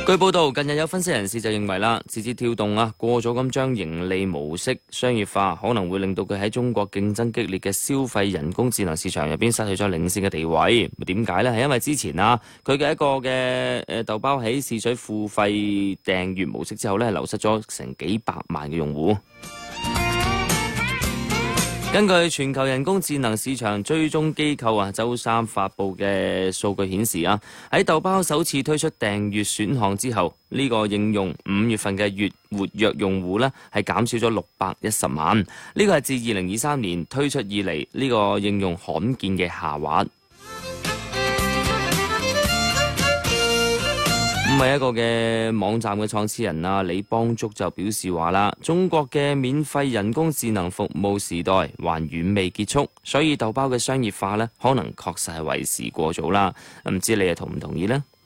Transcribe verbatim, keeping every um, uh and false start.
據報道，近日有分析人士就認為啦，字節跳動啊過咗咁將盈利模式商業化，可能會令到佢喺中國競爭激烈嘅消費人工智能市場入邊失去咗領先嘅地位。點解呢？係因為之前啊，佢嘅一個嘅誒豆包喺試取付費訂閱模式之後咧，流失咗成幾百萬嘅用戶。根據全球人工智能市場追蹤機構啊，周三發布嘅數據顯示啊，喺豆包首次推出訂閱選項之後，呢個應用五月份嘅月活躍用戶呢係減少咗六百一十萬，呢個係自二零二三年推出以嚟呢個應用罕見嘅下滑。咁係一個嘅網站嘅創始人啊，李邦竹就表示話啦，中國嘅免費人工智能服務時代還遠未結束，所以豆包嘅商業化呢，可能確實係為時過早啦。唔知你係同唔同意呢？